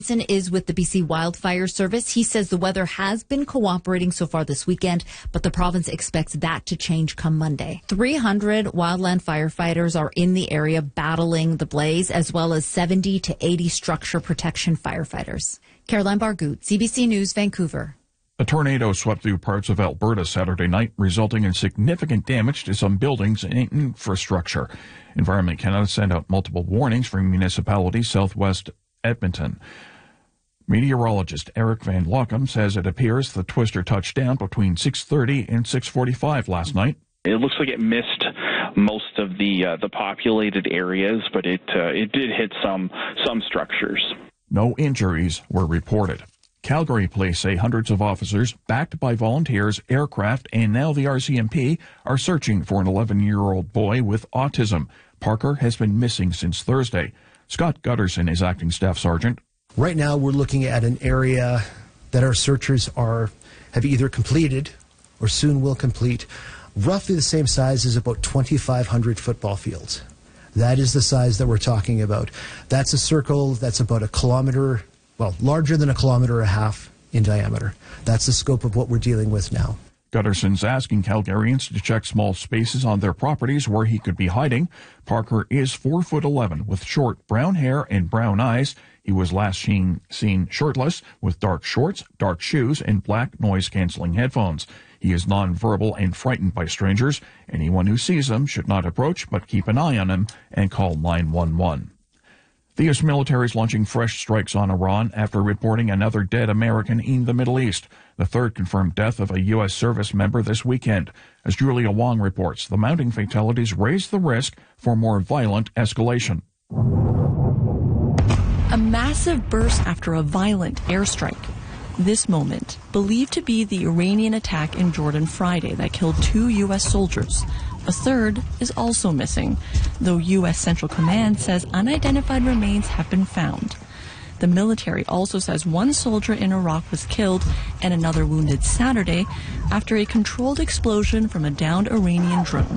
Is with the BC Wildfire Service. He says the weather has been cooperating so far this weekend, but the province expects that to change come Monday. 300 wildland firefighters are in the area battling the blaze, as well as 70 to 80 structure protection firefighters. Caroline Bargout, CBC News, Vancouver. A tornado swept through parts of Alberta Saturday night, resulting in significant damage to some buildings and infrastructure. Environment Canada sent out multiple warnings for municipalities southwest Edmonton. Meteorologist Eric Van Lockham says it appears the twister touched down between 6:30 and 6:45 last night. It looks like it missed most of the populated areas, but it did hit some structures. No injuries were reported. Calgary police say hundreds of officers, backed by volunteers, aircraft, and now the RCMP, are searching for an 11-year-old boy with autism. Parker has been missing since Thursday. Scott Gutterson is acting staff sergeant. Right now, we're looking at an area that our searchers have either completed or soon will complete, roughly the same size as about 2,500 football fields. That is the size that we're talking about. That's a circle that's about a kilometer, well, larger than a kilometer and a half in diameter. That's the scope of what we're dealing with now. Gutterson's asking Calgarians to check small spaces on their properties where he could be hiding. Parker is 4'11" with short brown hair and brown eyes. He was last seen shirtless with dark shorts, dark shoes, and black noise-canceling headphones. He is nonverbal and frightened by strangers. Anyone who sees him should not approach, but keep an eye on him and call 911. The U.S. military is launching fresh strikes on Iran after reporting another dead American in the Middle East, the third confirmed death of a U.S. service member this weekend. As Julia Wong reports, the mounting fatalities raise the risk for more violent escalation. A massive burst after a violent airstrike. This moment, believed to be the Iranian attack in Jordan Friday that killed 2 U.S. soldiers. A third is also missing, though U.S. Central Command says unidentified remains have been found. The military also says 1 soldier in Iraq was killed and another wounded Saturday after a controlled explosion from a downed Iranian drone.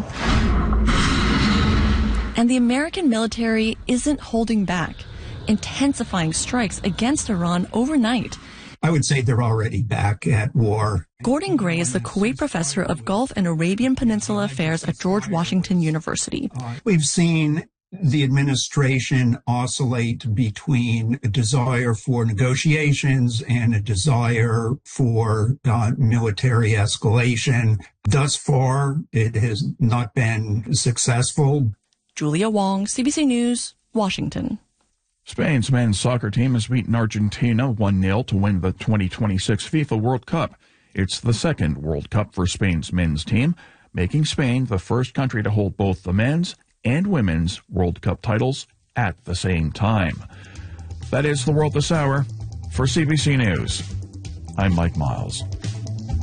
And the American military isn't holding back, intensifying strikes against Iran overnight. I would say they're already back at war. Gordon Gray is the Kuwait professor of Gulf and Arabian Peninsula Affairs at George Washington University. We've seen the administration oscillate between a desire for negotiations and a desire for military escalation. Thus far, it has not been successful. Julia Wong, CBC News, Washington. Spain's men's soccer team has beaten Argentina 1-0 to win the 2026 FIFA World Cup. It's the second World Cup for Spain's men's team, making Spain the first country to hold both the men's and women's World Cup titles at the same time. That is the world this hour. For CBC News, I'm Mike Miles.